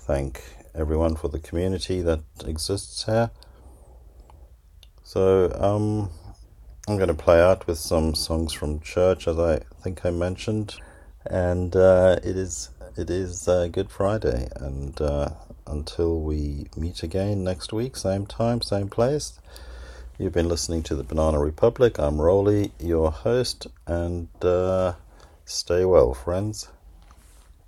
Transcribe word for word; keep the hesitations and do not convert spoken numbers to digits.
thank everyone for the community that exists here. So um, I'm going to play out with some songs from church, as I think I mentioned, and uh, it is it is uh, Good Friday, and uh, until we meet again next week, same time, same place. You've been listening to the Banana Republic. I'm Rolly, your host, and uh, stay well, friends.